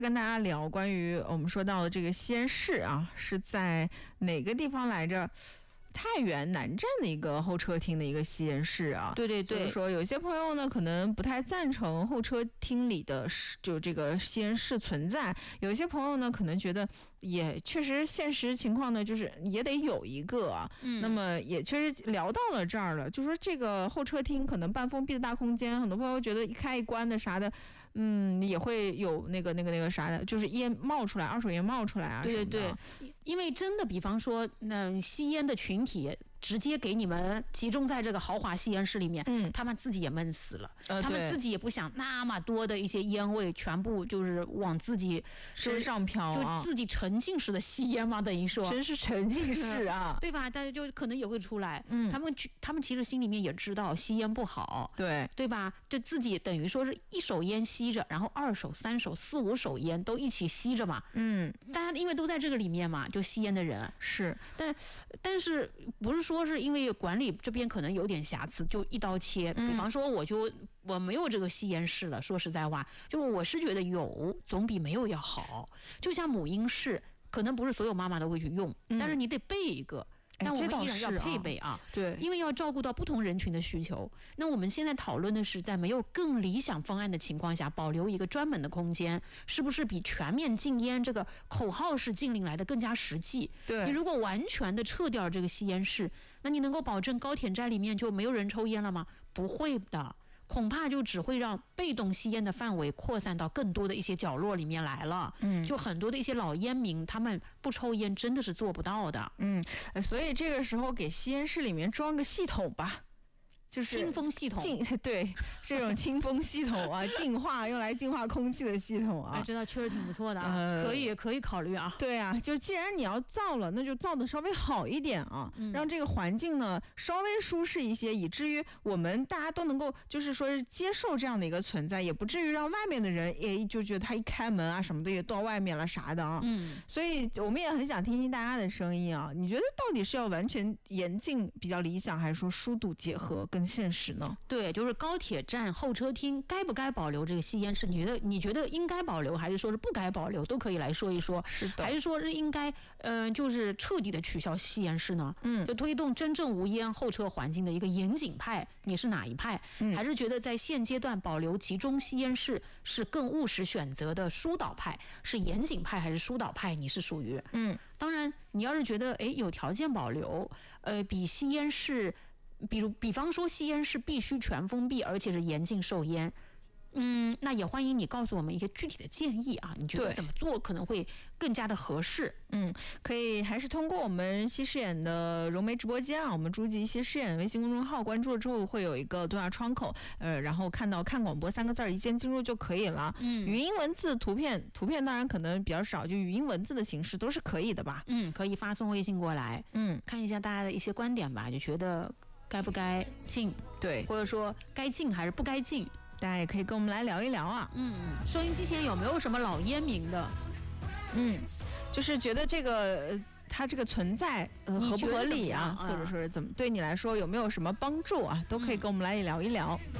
跟大家聊关于我们说到的这个西安市啊，是在哪个地方来着？太原南站的一个候车厅的一个吸烟室啊， 对对对， 就是说有些朋友呢可能不太赞成候车厅里的就这个吸烟室存在，有些朋友呢可能觉得也确实现实情况呢就是也得有一个啊，那么也确实聊到了这儿了，就说这个候车厅可能半封闭的大空间，很多朋友觉得一开一关的啥的，也会有那个啥的，就是烟冒出来，二手烟冒出来啊， 对对对，因为真的比方说那吸烟的群体直接给你们集中在这个豪华吸烟室里面，他们自己也闷死了，他们自己也不想那么多的一些烟味全部就是往自己身上飘啊， 就自己沉浸式的吸烟嘛，等于说真是沉浸式啊， 对吧？但是就可能也会出来，他们其实心里面也知道吸烟不好，对吧？这自己等于说是一手烟吸着，然后二手、三手、四五手烟都一起吸着嘛，大家因为都在这个里面嘛，就吸烟的人是， 但是不是说是因为管理这边可能有点瑕疵就一刀切，比方说我没有这个吸烟室了，说实在话，就我是觉得有总比没有要好。就像母婴室，可能不是所有妈妈都会去用，但是你得备一个。但我们依然要配备啊， 对， 因为要照顾到不同人群的需求。那我们现在讨论的是，在没有更理想方案的情况下，保留一个专门的空间，是不是比全面禁烟这个口号式禁令来的更加实际？ 对， 你如果完全的撤掉这个吸烟室，那你能够保证高铁站里面就没有人抽烟了吗？不会的。恐怕就只会让被动吸烟的范围扩散到更多的一些角落里面来了。就很多的一些老烟民，他们不抽烟真的是做不到的。 所以这个时候给吸烟室里面装个系统吧。就是清风系统， 对，这种清风系统啊，用来净化空气的系统啊， 知道确实挺不错的啊，可以考虑啊。 对啊，就既然你要造了，那就造的稍微好一点啊，让这个环境呢稍微舒适一些，以至于我们大家都能够就是说是接受这样的一个存在，也不至于让外面的人也就觉得他一开门啊什么的也到外面了啥的啊。所以我们也很想听听大家的声音啊，你觉得到底是要完全严禁比较理想，还是说疏度结合跟现实呢？ 对，就是高铁站候车厅该不该保留这个吸烟室？你觉得应该保留，还是说是不该保留？都可以来说一说。 是的， 还是说是应该就是彻底的取消吸烟室呢？就推动真正无烟候车环境的一个严谨派，你是哪一派？还是觉得在现阶段保留集中吸烟室是更务实选择的疏导派？是严谨派还是疏导派？你是属于当然，你要是觉得有条件保留，比吸烟室。比方说吸烟室必须全封闭，而且是严禁售烟。那也欢迎你告诉我们一些具体的建议啊，你觉得怎么做可能会更加的合适？ 可以还是通过我们西视眼的融媒直播间啊，我们诸暨西视眼微信公众号关注了之后会有一个对话窗口，然后看到看广播3个字一键进入就可以了。语音文字图片当然可能比较少，就语音文字的形式都是可以的吧？ 可以发送微信过来，看一下大家的一些观点吧，就觉得该不该禁， 对， 或者说该禁还是不该禁， 大家也可以跟我们来聊一聊啊。 收音机前有没有什么老烟民的？ 就是觉得这个它这个存在合不合理啊，或者说是怎么对你来说有没有什么帮助啊，都可以跟我们来聊一聊。